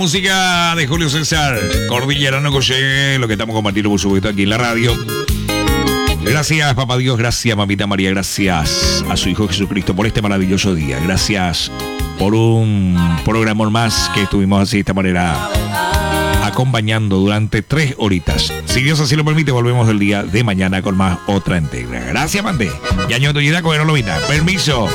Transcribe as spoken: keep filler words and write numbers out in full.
música de Julio César Cordillera no Coche, lo que estamos compartiendo por supuesto aquí en la radio. Gracias, papá Dios, gracias, mamita María, gracias a su Hijo Jesucristo por este maravilloso día. Gracias por un programa más que estuvimos así de esta manera acompañando durante tres horitas. Si Dios así lo permite, volvemos el día de mañana con más otra entrega. Gracias, Mandé. Y año de tu vida, con Lobina. Permiso.